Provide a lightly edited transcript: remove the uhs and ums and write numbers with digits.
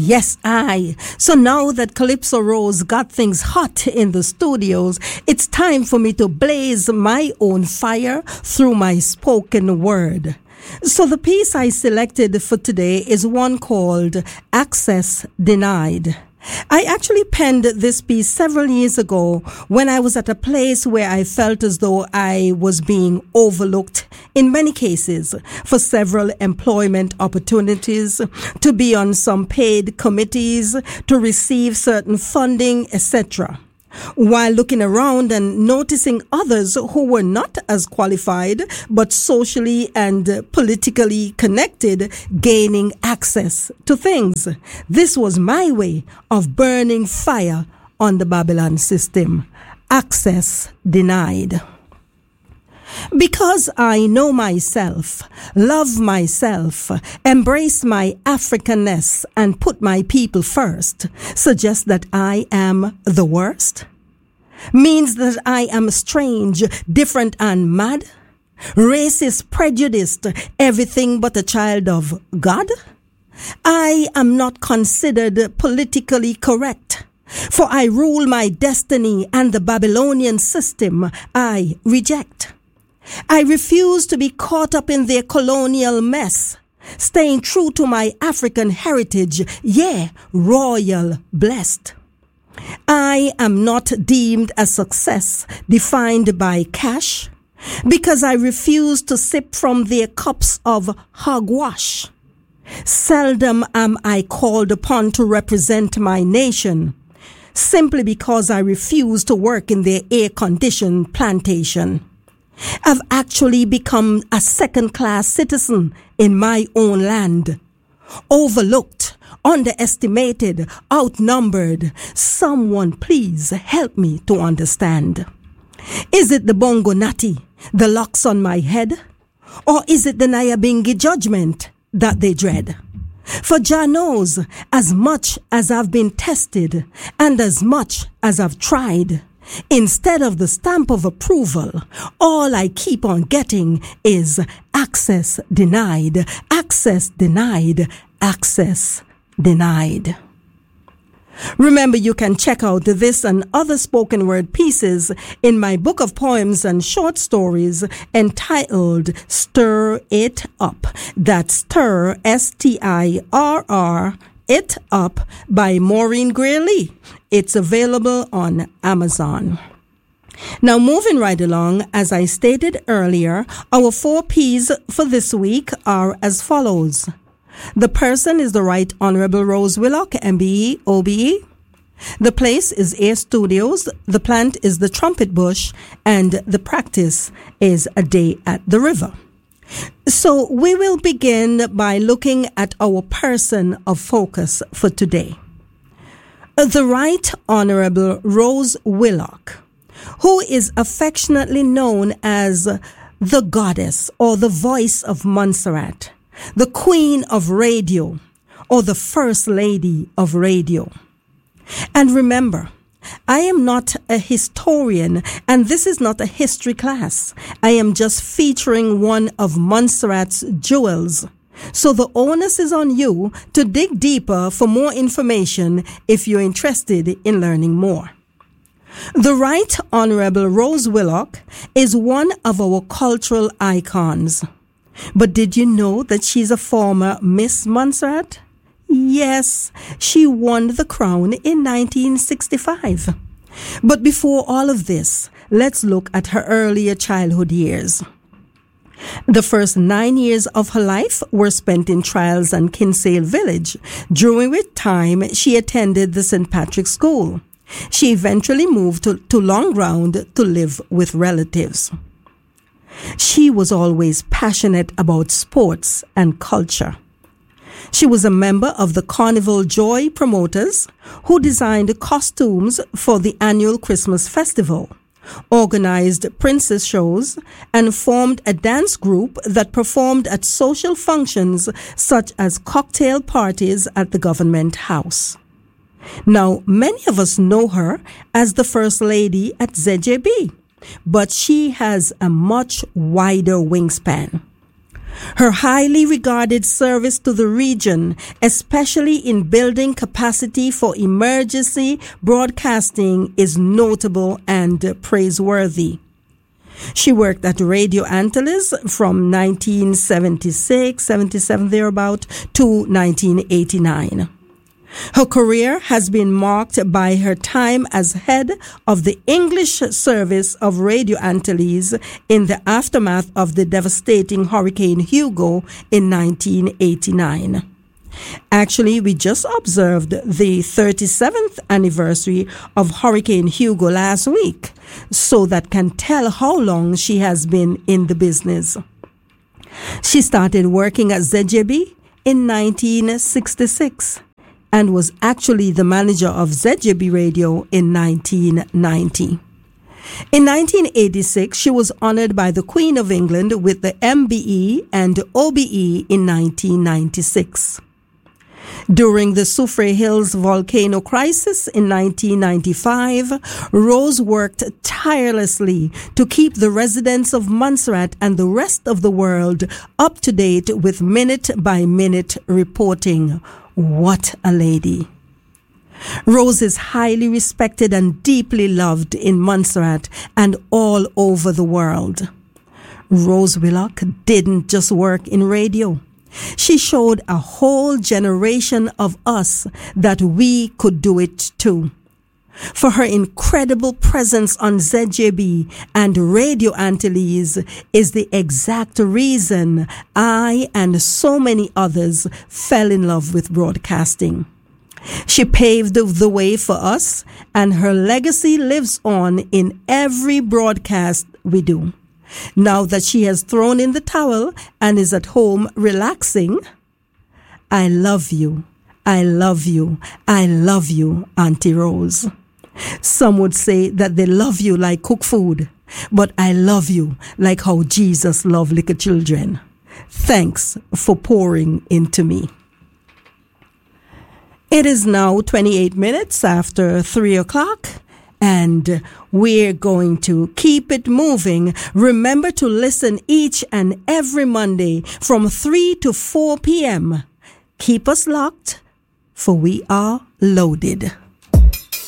Yes, I. So now that Calypso Rose got things hot in the studios, it's time for me to blaze my own fire through my spoken word. So the piece I selected for today is one called Access Denied. I actually penned this piece several years ago when I was at a place where I felt as though I was being overlooked in many cases for several employment opportunities, to be on some paid committees, to receive certain funding, etc. While looking around and noticing others who were not as qualified but socially and politically connected gaining access to things. This was my way of burning fire on the Babylon system. Access denied. Because I know myself, love myself, embrace my Africanness, and put my people first, suggests that I am the worst? Means that I am strange, different, and mad? Racist, prejudiced, everything but a child of God? I am not considered politically correct, for I rule my destiny, and the Babylonian system I reject. I refuse to be caught up in their colonial mess, staying true to my African heritage, royal blessed. I am not deemed a success defined by cash, because I refuse to sip from their cups of hogwash. Seldom am I called upon to represent my nation, simply because I refuse to work in their air-conditioned plantation. I've actually become a second-class citizen in my own land. Overlooked, underestimated, outnumbered. Someone please help me to understand. Is it the Bongo Natty, the locks on my head? Or is it the Nyabingi judgment that they dread? For Jah knows, as much as I've been tested and as much as I've tried, instead of the stamp of approval, all I keep on getting is access denied, access denied, access denied. Remember, you can check out this and other spoken word pieces in my book of poems and short stories entitled Stir It Up. That's Stir, S-T-I-R-R, It Up by Maureen Gray Lee. It's available on Amazon. Now, moving right along, as I stated earlier, our 4 P's for this week are as follows. The person is the Right Honorable Rose Willock, MBE, OBE. The place is Air Studios. The plant is the Trumpet Bush. And the practice is A Day at the River. So we will begin by looking at our person of focus for today. The Right Honorable Rose Willock, who is affectionately known as the Goddess or the Voice of Montserrat, the Queen of Radio, or the First Lady of Radio. And remember, I am not a historian, and this is not a history class. I am just featuring one of Montserrat's jewels. So the onus is on you to dig deeper for more information if you're interested in learning more. The Right Honorable Rose Willock is one of our cultural icons. But did you know that she's a former Miss Montserrat? Yes, she won the crown in 1965. But before all of this, let's look at her earlier childhood years. The first 9 years of her life were spent in Trials and Kinsale Village, during which time she attended the St. Patrick's School. She eventually moved to Long Ground to live with relatives. She was always passionate about sports and culture. She was a member of the Carnival Joy promoters who designed costumes for the annual Christmas festival, organized princess shows, and formed a dance group that performed at social functions such as cocktail parties at the government house. Now, many of us know her as the First Lady at ZJB, but she has a much wider wingspan. Her highly regarded service to the region, especially in building capacity for emergency broadcasting, is notable and praiseworthy. She worked at Radio Antilles from 1976-77 thereabout to 1989. Her career has been marked by her time as head of the English service of Radio Antilles in the aftermath of the devastating Hurricane Hugo in 1989. Actually, we just observed the 37th anniversary of Hurricane Hugo last week, so that can tell how long she has been in the business. She started working at ZJB in 1966. And was actually the manager of ZJB Radio in 1990. In 1986, she was honored by the Queen of England with the MBE and OBE in 1996. During the Soufriere Hills volcano crisis in 1995, Rose worked tirelessly to keep the residents of Montserrat and the rest of the world up to date with minute-by-minute reporting. What a lady. Rose is highly respected and deeply loved in Montserrat and all over the world. Rose Willock didn't just work in radio. She showed a whole generation of us that we could do it too. For her incredible presence on ZJB and Radio Antilles is the exact reason I and so many others fell in love with broadcasting. She paved the way for us, and her legacy lives on in every broadcast we do. Now that she has thrown in the towel and is at home relaxing, I love you, I love you, I love you, Auntie Rose. Some would say that they love you like cooked food, but I love you like how Jesus loved little children. Thanks for pouring into me. It is now 28 minutes after 3 o'clock, and we're going to keep it moving. Remember to listen each and every Monday from 3 to 4 p.m. Keep us locked, for we are loaded.